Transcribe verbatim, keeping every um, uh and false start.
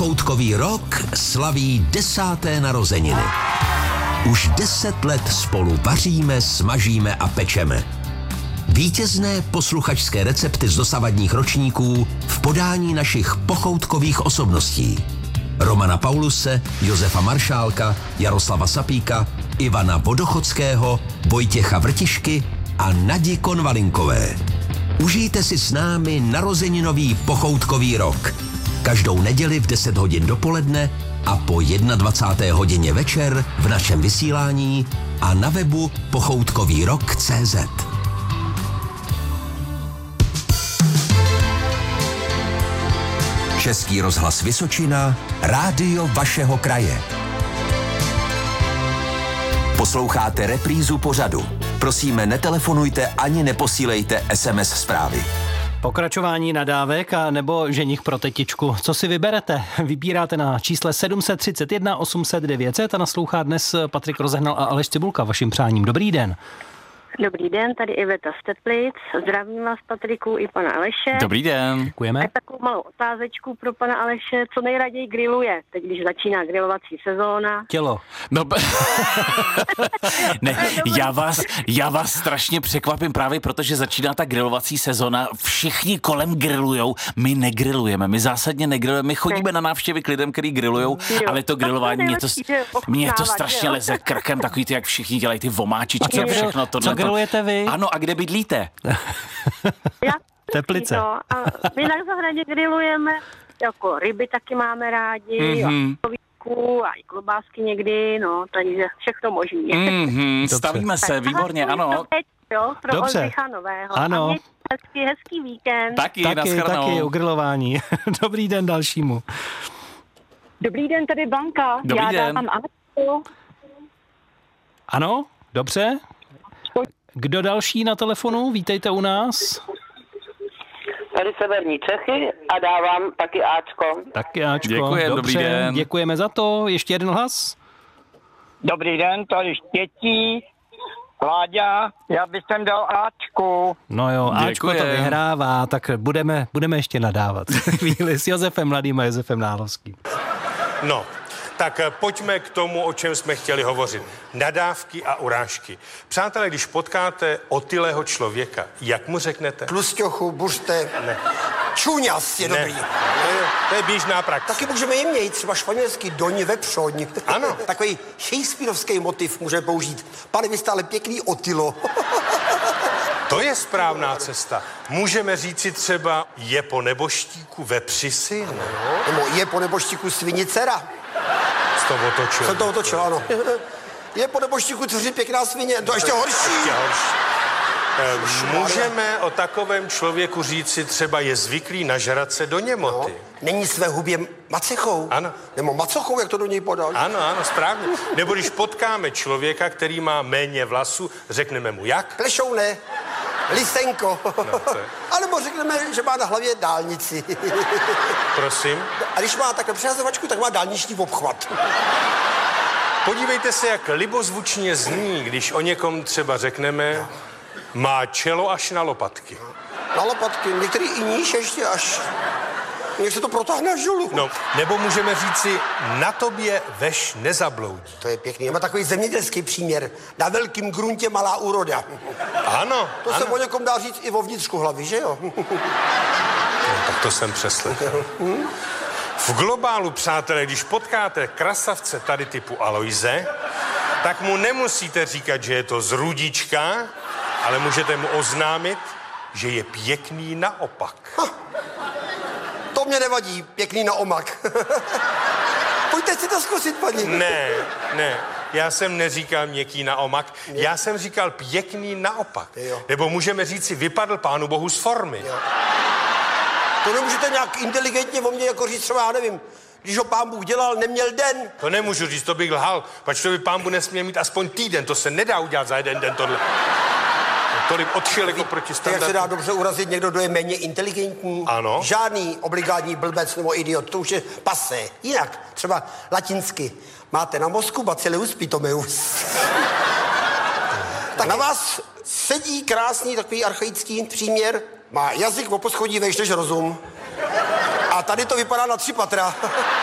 Pochoutkový rok slaví desáté narozeniny. Už deset let spolu vaříme, smažíme a pečeme. Vítězné posluchačské recepty z dosavadních ročníků v podání našich pochoutkových osobností. Romana Pauluse, Josefa Maršálka, Jaroslava Sapíka, Ivana Vodochodského, Vojtěcha Vrtišky a Nadi Konvalinkové. Užijte si s námi narozeninový pochoutkový rok. Každou neděli v deset hodin dopoledne a po dvacáté jedné hodině večer v našem vysílání a na webu pochoutkový rok tečka cé zet. Český rozhlas Vysočina, rádio vašeho kraje. Posloucháte reprízu pořadu. Prosíme, netelefonujte ani neposílejte es em es zprávy. Pokračování nadávek a nebo ženich pro tetičku. Co si vyberete? Vybíráte na čísle sedm set třicet jedna osm set devět set a naslouchá dnes Patrik Rozehnal a Aleš Cibulka. Vaším přáním. Dobrý den. Dobrý den, tady Iveta z Teplic. Zdravím vás, Patriku, i pana Aleše. Dobrý den. Děkujeme. A takovou malou otázečku pro pana Aleše. Co nejraději grilluje, teď když začíná grilovací sezóna? Tělo. No, ne, já vás, já vás strašně překvapím právě, protože začíná ta grilovací sezona. Všichni kolem grillujou, my negrillujeme, my zásadně negrillujeme, my chodíme na návštěvy k lidem, který grillujou, ale to grilování, mě to, mě to strašně leze krkem, takový ty, jak všichni dělají ty vomáčičky a všechno tohle. Grillujete vy? Ano, a kde bydlíte? Já, Teplice. No, a my na zahradě grillujeme, jako ryby taky máme rádi, mm-hmm. a i klobásky někdy, no, takže všechno možný. Mm-hmm, stavíme se, výborně, ano. Jo, pro Dobře. Oldřicha Nového. Ano. A mějte hezký, hezký víkend. Taky, Taky, taky, u grilování. Dobrý den dalšímu. Dobrý den, tady Blanka. Dobrý Já den. dávám Anetku. Ano, dobře. Kdo další na telefonu? Vítejte u nás. Tady severní Čechy a dávám taky Ačko. Taky Ačko. Děkujem, dobře, dobrý den. Děkujeme za to. Ještě jeden hlas. Dobrý den, tady Štětí, Láďa, já bych sem dal Ačku. No jo, Ačko to Děkujem. vyhrává, tak budeme, budeme ještě nadávat. Chvíli s Josefem Mladým a Josefem Nálovským. No, tak pojďme k tomu, o čem jsme chtěli hovořit. Nadávky a urážky. Přátelé, když potkáte otylého člověka, jak mu řeknete? Tlusťochu, buřte, Ne. čuňas je Ne. dobrý. To je, to je běžná praxe. Taky můžeme jemněji, třeba španělský doň vepřoň. Ano. Takový shakespearovský motiv můžeme použít. Pane, vy jste ale pěkný Otylo. To je správná cesta. Můžeme říci třeba je po neboštíku vepři syn. Nebo je po neboštíku svině dcera. Z toho otočil. Jsem to otočil, ano. Je po neboštíku dceři pěkná svině, to ještě horší. Ještě horší. Eh, Můžeme o takovém člověku říci třeba je zvyklý nažrat se do němoty. No, není své hubě macechou. Ano. Nebo macochou, jak to do něj podal. Ano, ano, správně. Nebo když potkáme člověka, který má méně vlasů, řekneme mu jak? Plešouné, lisenko. No, to je- A nebo řekneme, že má na hlavě dálnici. Prosím. A když má takhle přehazovačku, tak má dálniční obchvat. Podívejte se, jak libozvučně zní, když o někom třeba řekneme, má čelo až na lopatky. Na lopatky, některý i níž ještě až... Jak se to protáhne až dolů. No, nebo můžeme říci, na tobě veš nezabloudí. To je pěkný. Má takový zemědělský příměr. Na velkým gruntě malá úroda. Ano, To ano. se o někom dá říct i o vnitřku hlavy, že jo? No, tak to jsem přeslechl. V globálu, přátelé, když potkáte krasavce tady typu Aloise, tak mu nemusíte říkat, že je to z Rudička, ale můžete mu oznámit, že je pěkný naopak. To mě nevadí, pěkný na omak. Pojďte si to zkusit, paní. Ne, ne, já jsem neříkal měkký naomak, já jsem říkal pěkný naopak. Jo. Nebo můžeme říct si, vypadl pánu bohu z formy. Jo. To nemůžete nějak inteligentně o mně jako říct třeba, já nevím, když ho pán Bůh dělal, neměl den. To nemůžu říct, to bych lhal, pač to by pán Bůh nesměl mít aspoň týden, to se nedá udělat za jeden den tohle. Tolik odšel jako proti Tak jak standardu. se dá dobře urazit někdo, kdo je méně inteligentní? Ano. Žádný obligátní blbec nebo idiot, to už je pasé. Jinak, třeba latinsky. Máte na mozku bacillus pitomeus. Tak na vás sedí krásný takový archaický příměr. Má jazyk o poschodí vejš než rozum. A tady to vypadá na tři patra.